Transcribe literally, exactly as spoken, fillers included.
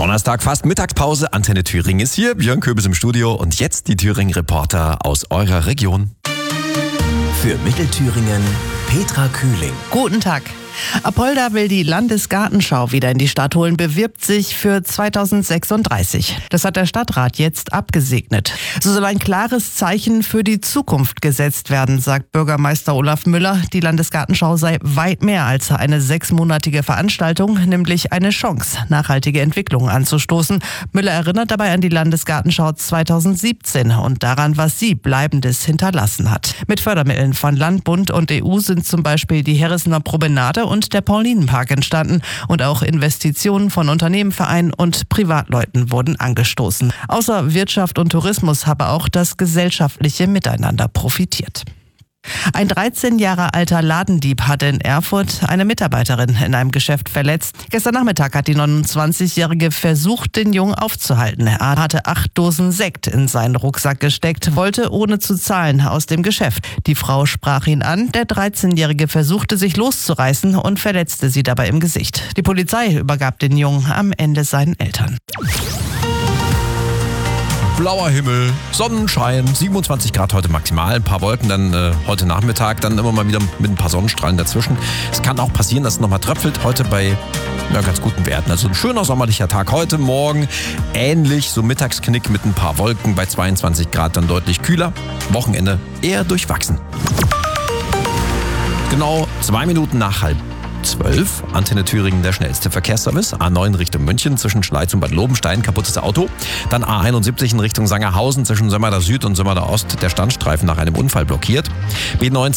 Donnerstag, fast Mittagspause. Antenne Thüringen ist hier. Björn Köbis im Studio. Und jetzt die Thüringen-Reporter aus eurer Region. Für Mittelthüringen Petra Kühling. Guten Tag. Apolda will die Landesgartenschau wieder in die Stadt holen, bewirbt sich für zweitausendsechsunddreißig. Das hat der Stadtrat jetzt abgesegnet. So soll ein klares Zeichen für die Zukunft gesetzt werden, sagt Bürgermeister Olaf Müller. Die Landesgartenschau sei weit mehr als eine sechsmonatige Veranstaltung, nämlich eine Chance, nachhaltige Entwicklungen anzustoßen. Müller erinnert dabei an die Landesgartenschau zweitausendsiebzehn und daran, was sie Bleibendes hinterlassen hat. Mit Fördermitteln von Land, Bund und E U sind zum Beispiel die Herissener Promenade und der Paulinenpark entstanden und auch Investitionen von Unternehmen, Vereinen und Privatleuten wurden angestoßen. Außer Wirtschaft und Tourismus habe auch das gesellschaftliche Miteinander profitiert. Ein dreizehn Jahre alter Ladendieb hatte in Erfurt eine Mitarbeiterin in einem Geschäft verletzt. Gestern Nachmittag hat die neunundzwanzigjährige versucht, den Jungen aufzuhalten. Er hatte acht Dosen Sekt in seinen Rucksack gesteckt, wollte ohne zu zahlen aus dem Geschäft. Die Frau sprach ihn an. Der dreizehnjährige versuchte sich loszureißen und verletzte sie dabei im Gesicht. Die Polizei übergab den Jungen am Ende seinen Eltern. Blauer Himmel, Sonnenschein, siebenundzwanzig Grad heute maximal, ein paar Wolken dann äh, heute Nachmittag, dann immer mal wieder mit ein paar Sonnenstrahlen dazwischen. Es kann auch passieren, dass es nochmal tröpfelt, heute bei ja, ganz guten Werten. Also ein schöner sommerlicher Tag heute, morgen ähnlich, so Mittagsknick mit ein paar Wolken, bei zweiundzwanzig Grad dann deutlich kühler, Wochenende eher durchwachsen. Genau zwei Minuten nach halb zwölf, Antenne Thüringen, der schnellste Verkehrsservice. A neun Richtung München zwischen Schleiz und Bad Lobenstein, kaputtes Auto. Dann A einundsiebzig in Richtung Sangerhausen zwischen Sömmerda Süd und Sömmerda Ost, der Standstreifen nach einem Unfall blockiert. B neunzehn